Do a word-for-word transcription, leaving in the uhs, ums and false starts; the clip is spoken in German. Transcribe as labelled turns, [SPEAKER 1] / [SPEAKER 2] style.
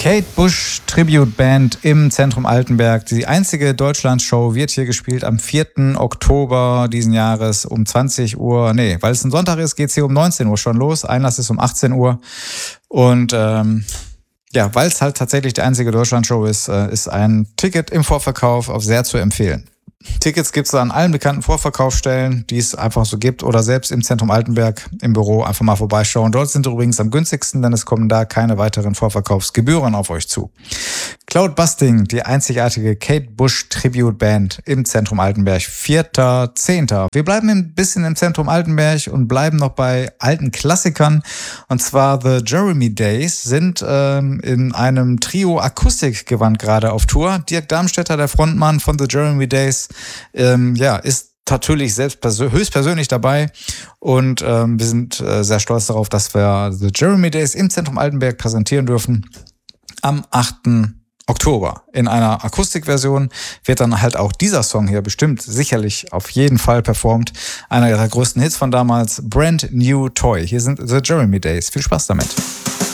[SPEAKER 1] Kate Bush Tribute Band im Zentrum Altenberg. Die einzige Deutschlandshow wird hier gespielt am vierten Oktober diesen Jahres um zwanzig Uhr. Nee, weil es ein Sonntag ist, geht's hier um neunzehn Uhr schon los. Einlass ist um achtzehn Uhr. Und ähm, ja, weil es halt tatsächlich die einzige Deutschlandshow ist, äh, ist ein Ticket im Vorverkauf auf sehr zu empfehlen. Tickets gibt's an allen bekannten Vorverkaufsstellen, die es einfach so gibt, oder selbst im Zentrum Altenberg im Büro einfach mal vorbeischauen. Dort sind übrigens am günstigsten, denn es kommen da keine weiteren Vorverkaufsgebühren auf euch zu. Cloud Busting, die einzigartige Kate Bush Tribute Band im Zentrum Altenberg, vierter zehnter Wir bleiben ein bisschen im Zentrum Altenberg und bleiben noch bei alten Klassikern. Und zwar The Jeremy Days sind ähm, in einem Trio Akustikgewand gerade auf Tour. Dirk Darmstädter, der Frontmann von The Jeremy Days, ähm, ja, ist natürlich selbst persö- höchstpersönlich dabei und ähm, wir sind äh, sehr stolz darauf, dass wir The Jeremy Days im Zentrum Altenberg präsentieren dürfen. Am achten Oktober in einer Akustikversion wird dann halt auch dieser Song hier bestimmt sicherlich auf jeden Fall performt. Einer ihrer größten Hits von damals, Brand New Toy. Hier sind The Jeremy Days. Viel Spaß damit.